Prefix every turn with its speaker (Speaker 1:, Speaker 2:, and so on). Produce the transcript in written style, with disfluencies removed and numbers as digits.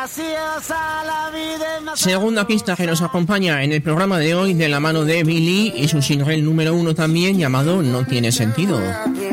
Speaker 1: Segunda pista que nos acompaña en el programa de hoy de la mano de Billy y su single número 1 también llamado No tiene sentido.